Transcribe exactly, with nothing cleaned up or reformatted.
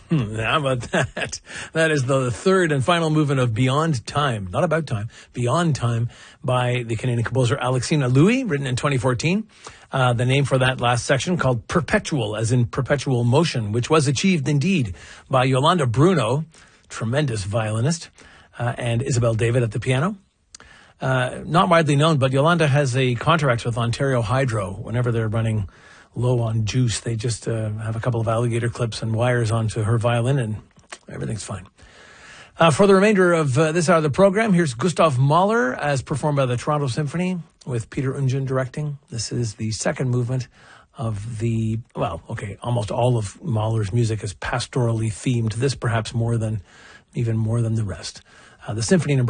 Hmm, how about that? That is the third and final movement of Beyond Time, not About Time, Beyond Time by the Canadian composer Alexina Louis, written in twenty fourteen. Uh, the name for that last section called Perpetual, as in perpetual motion, which was achieved indeed by Yolanda Bruno, tremendous violinist, uh, and Isabel David at the piano. Uh, not widely known, but Yolanda has a contract with Ontario Hydro. Whenever they're running low on juice, they just uh, have a couple of alligator clips and wires onto her violin, and everything's fine. Uh, for the remainder of uh, this hour of the program, here's Gustav Mahler as performed by the Toronto Symphony with Peter Ungen directing. This is the second movement of the, well, okay, almost all of Mahler's music is pastorally themed. This perhaps more than, even more than the rest. Uh, the Symphony Number